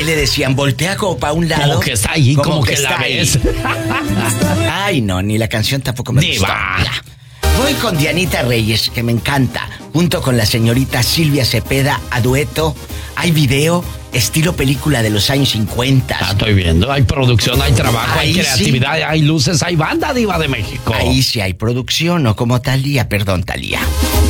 le decían? Voltea como para un lado. Como que está ahí, como que la está ves. Ay, no, ni la canción tampoco me gustó. Ya. Voy con Dianita Reyes, que me encanta, junto con la señorita Silvia Cepeda, a dueto. Hay video, estilo película de los años 50. Estoy viendo, hay producción, hay trabajo, Ahí hay creatividad, sí. hay luces, hay banda, Diva de México. Ahí sí hay producción, no como Talía, perdón, Talía.